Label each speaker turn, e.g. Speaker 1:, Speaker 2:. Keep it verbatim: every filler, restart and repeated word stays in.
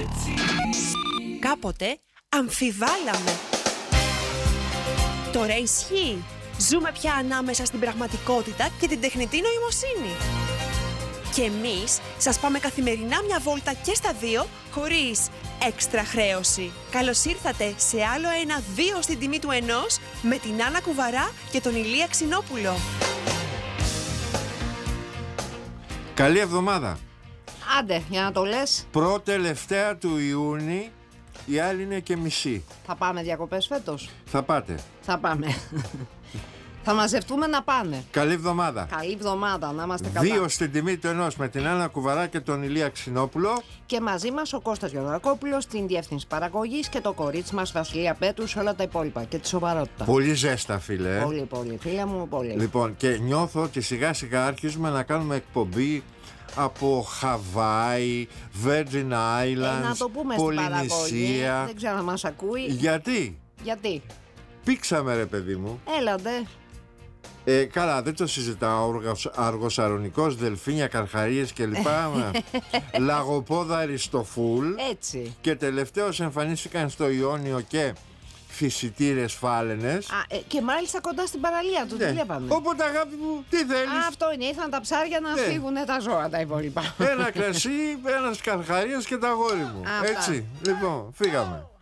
Speaker 1: Κάποτε αμφιβάλαμε. Τώρα ισχύει. Ζούμε πια ανάμεσα στην πραγματικότητα και την τεχνητή νοημοσύνη. Και εμείς σας πάμε καθημερινά μια βόλτα και στα δύο, χωρίς έξτρα χρέωση. Καλώς ήρθατε σε άλλο ένα δύο στην τιμή του ενός, με την Άννα Κουβαρά και τον Ηλία Ξινόπουλο.
Speaker 2: Καλή εβδομάδα.
Speaker 3: Άντε, για να το λες.
Speaker 2: Πρώτη-τελευταία του Ιούνιου, η άλλη είναι και μισή.
Speaker 3: Θα πάμε διακοπές φέτος?
Speaker 2: Θα πάτε.
Speaker 3: Θα πάμε. Θα μαζευτούμε να πάνε.
Speaker 2: Καλή εβδομάδα.
Speaker 3: Καλή εβδομάδα, να είμαστε καλά.
Speaker 2: Δύο στην τιμή του ενός, με την Άννα Κουβαρά και τον Ηλία Ξινόπουλο.
Speaker 3: Και μαζί μας ο Κώστας Γεωργακόπουλος στην διεύθυνση παραγωγής και το κορίτσι μας Βασιλεία Πέτρου σε όλα τα υπόλοιπα και τη σοβαρότητα.
Speaker 2: Πολύ ζέστα, φίλε.
Speaker 3: Πολύ, πολύ, φίλε μου, πολύ.
Speaker 2: Λοιπόν, και νιώθω ότι σιγά σιγά αρχίζουμε να κάνουμε εκπομπή από Χαβάη, Virgin Islands,
Speaker 3: ε, να το πούμε στην παραγωγή. Δεν ξέρω να μας ακούει.
Speaker 2: Γιατί?
Speaker 3: Γιατί?
Speaker 2: Πήξαμε, ρε παιδί μου.
Speaker 3: Έλατε.
Speaker 2: Ε, καλά, δεν το συζητάω. Αργοσαρονικός, δελφίνια, καρχαρίες κλπ. Λαγοπόδαρη στο φουλ.
Speaker 3: Έτσι.
Speaker 2: Και τελευταίως εμφανίστηκαν στο Ιόνιο και φυσιτήρες φάλαινες.
Speaker 3: Α, ε, και μάλιστα κοντά στην παραλία του,
Speaker 2: ναι.
Speaker 3: Τι βλέπαμε.
Speaker 2: Όποτε, αγάπη μου, τι θέλεις.
Speaker 3: Α, αυτό είναι, ήρθαν τα ψάρια να ναι. φύγουν τα ζώα τα υπόλοιπα.
Speaker 2: Ένα κρασί, ένας καρχαρίας και τα αγόρι μου.
Speaker 3: Α,
Speaker 2: έτσι,
Speaker 3: αυτά.
Speaker 2: λοιπόν, φύγαμε.